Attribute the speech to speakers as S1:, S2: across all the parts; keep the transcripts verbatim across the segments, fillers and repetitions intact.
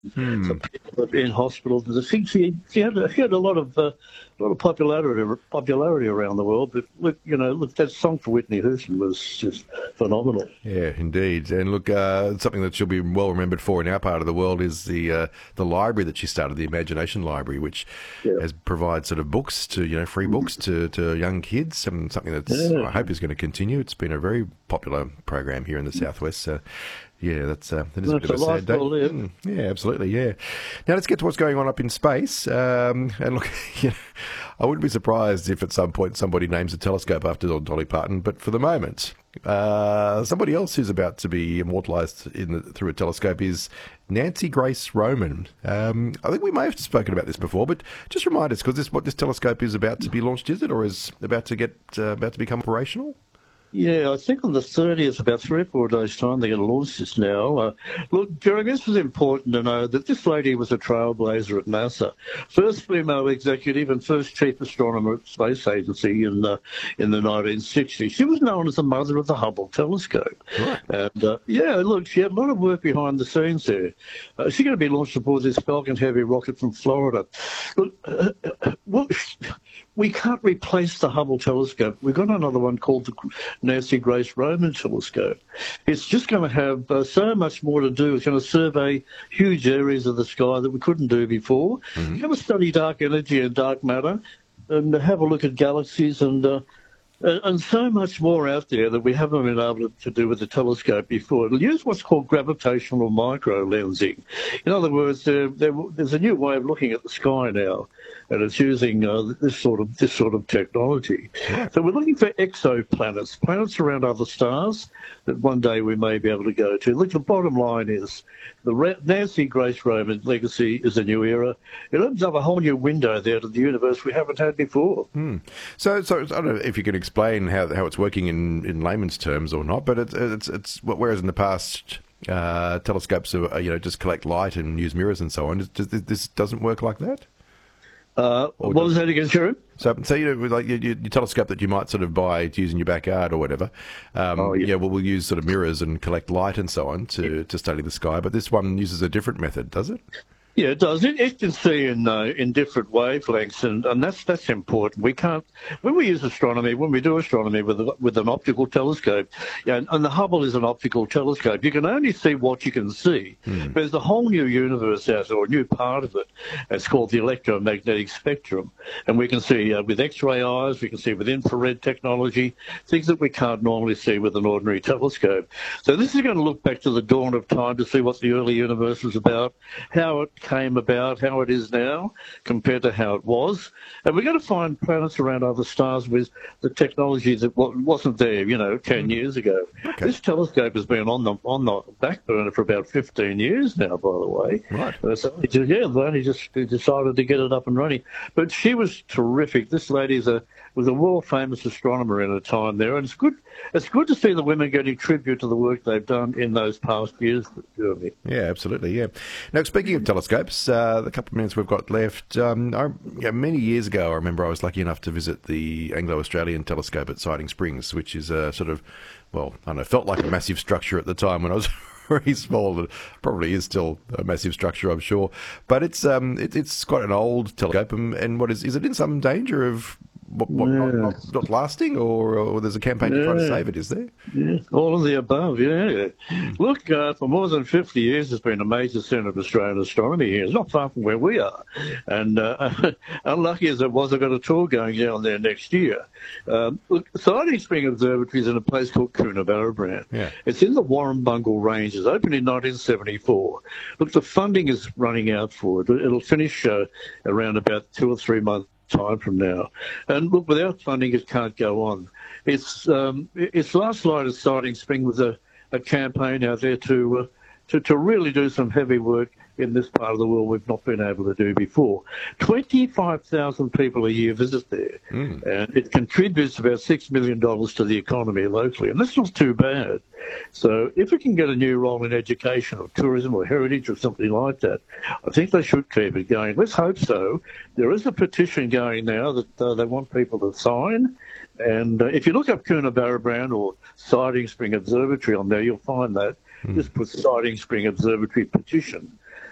S1: Hmm.
S2: some people in hospitals. And I think she, she had she had a lot of uh, a lot of popularity popularity around the world. But look, you know, look, that song for Whitney Houston was just phenomenal.
S1: Yeah, indeed. And look, uh, something that she'll be well remembered for in our part of the world is the uh, the library that she started, the Imagination Library, which
S2: Yeah,
S1: has provides sort of books to you know free books to, to young kids. And something that's
S2: yeah.
S1: I hope is going to continue. It's been a very popular program here in the southwest. So yeah, that's uh, that is a bit
S2: That's
S1: of
S2: a
S1: a sad
S2: life
S1: day.
S2: well lived.
S1: Mm, yeah, absolutely. Yeah. Now let's get to what's going on up in space. Um, and look, you know, I wouldn't be surprised if at some point somebody names a telescope after Dolly Parton. But for the moment, uh, somebody else who's about to be immortalised in the, through a telescope is Nancy Grace Roman. Um, I think we may have spoken about this before, but just remind us, because this what this telescope is about to be launched, is it, or is about to get uh, about to become operational?
S2: Yeah, I think on the thirtieth, about three or four days' time, they're going to launch this now. Uh, look, Jeremy, this was important to know that this lady was a trailblazer at NASA. First female executive and first chief astronomer at the Space Agency in, uh, in the nineteen sixties. She was known as the mother of the Hubble telescope.
S1: Right.
S2: And, uh, yeah, look, she had a lot of work behind the scenes there. Uh, she's going to be launched aboard this Falcon Heavy rocket from Florida. Look, uh, uh, well, we can't replace the Hubble telescope. We've got another one called the Nancy Grace Roman telescope. It's just going to have uh, so much more to do. It's going to survey huge areas of the sky that we couldn't do before.
S1: Mm-hmm.
S2: It's going to study dark energy and dark matter and have a look at galaxies and uh, and so much more out there that we haven't been able to do with the telescope before. It'll use what's called gravitational micro lensing. In other words, there, there, there's a new way of looking at the sky now, and it's using uh, this sort of this sort of technology.
S1: Right.
S2: So we're looking for exoplanets, planets around other stars that one day we may be able to go to. Look, the bottom line is the Nancy Grace Roman legacy is a new era. It opens up a whole new window there to the universe we haven't had before.
S1: Hmm. So, so I don't know if you can explain how how it's working in, in layman's terms or not, but it's it's it's whereas in the past uh, telescopes are, you know just collect light and use mirrors and so on. Does, this doesn't work like that.
S2: Uh, what was that again, Sharon?
S1: So, so you know, with like your, your telescope that you might sort of buy to use in your backyard or whatever. Um,
S2: Oh, yeah.
S1: yeah, well, we'll use sort of mirrors and collect light and so on to,
S2: Yeah.
S1: to study the sky. But this one uses a different method, does it?
S2: Yeah, it does. It, it can see in uh, in different wavelengths, and, and that's that's important. We can't when we use astronomy, when we do astronomy with a, with an optical telescope, yeah, and, and the Hubble is an optical telescope. You can only see what you can see.
S1: Hmm.
S2: There's a whole new universe out there, or a new part of it. It's called the electromagnetic spectrum, and we can see uh, with X-ray eyes, we can see with infrared technology, things that we can't normally see with an ordinary telescope. So this is going to look back to the dawn of time to see what the early universe was about, how it came about, how it is now compared to how it was. And we're going to find planets around other stars with the technology that wasn't there, you know, ten years ago.
S1: Okay.
S2: This telescope has been on the on the back burner for about fifteen years now, by the way.
S1: Right.
S2: Uh, so, yeah, they only just decided to get it up and running. But she was terrific. This lady's a was a world-famous astronomer in her time there, and it's good. It's good to see the women getting tribute to the work they've done in those past years, Jeremy.
S1: Yeah, absolutely. Yeah. Now, speaking of telescopes, uh, the couple of minutes we've got left. Um, I, yeah, many years ago, I remember I was lucky enough to visit the Anglo-Australian telescope at Siding Springs, which is a sort of, well, I don't know, felt like a massive structure at the time when I was very small. It probably is still a massive structure, I'm sure. But it's um, it, it's quite an old telescope, and, and what is is it in some danger of what, what,
S2: Yeah.
S1: not, not, not lasting, or, or there's a campaign to try to
S2: Yeah.
S1: save it? Is there?
S2: Yeah, all of the above, yeah. Look, uh, for more than fifty years, it's been a major centre of Australian astronomy here. It's not far from where we are. And uh, unlucky as it was, I've got a tour going down there next year. Um, look, Siding Spring Observatory is in a place called Coonabarabran.
S1: Yeah.
S2: It's in the Warrumbungle Ranges, opened in nineteen seventy-four. Look, the funding is running out for it. It'll finish uh, around about two or three months time from now. And look, without funding, it can't go on. Its um, its last light at Siding Spring was a, a campaign out there to, uh, to to really do some heavy work in this part of the world we've not been able to do before. twenty-five thousand people a year visit there,
S1: Mm.
S2: and it contributes about six million dollars to the economy locally, and that's not too bad. So if it can get a new role in education or tourism or heritage or something like that, I think they should keep it going. Let's hope so. There is a petition going now that uh, they want people to sign. And uh, if you look up Coonabarabran or Siding Spring Observatory on there, you'll find that.
S1: Mm.
S2: Just put Siding Spring Observatory petition.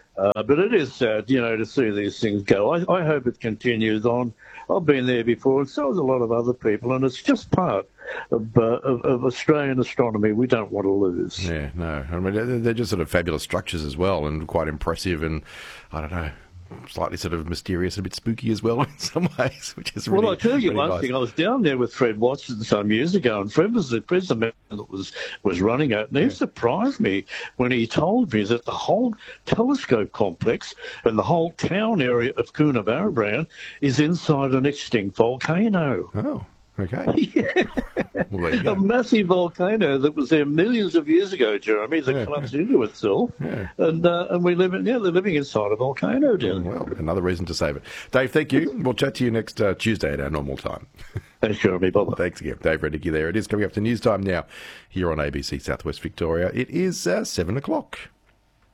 S2: Uh, but it is sad, you know, to see these things go. I, I hope it continues on. I've been there before, and so has a lot of other people, and it's just part of, uh, of, of Australian astronomy we don't want to lose.
S1: Yeah, no. I mean, they're- they're just sort of fabulous structures as well, and quite impressive, and I don't know, slightly sort of mysterious, a bit spooky as well in some ways, which is really
S2: Well, I tell you
S1: really
S2: one
S1: nice.
S2: thing. I was down there with Fred Watson some years ago, and Fred was the, Fred's the man that was, was running it. And he surprised me when he told me that the whole telescope complex and the whole town area of Coonabarabran is inside an extinct volcano.
S1: Oh, okay.
S2: Yeah.
S1: Well, there you
S2: A
S1: go.
S2: massive volcano that was there millions of years ago, Jeremy, that
S1: Yeah,
S2: collapsed into itself.
S1: Yeah.
S2: And uh, and we live in, yeah, they're living inside a volcano down there.
S1: Well, another reason to save it. Dave, thank you. We'll chat to you next uh, Tuesday at our normal time.
S2: Thanks, Jeremy. Bye-bye.
S1: Thanks again. Dave Reddicky there. It is coming up to news time now here on A B C Southwest Victoria. It is uh, seven o'clock.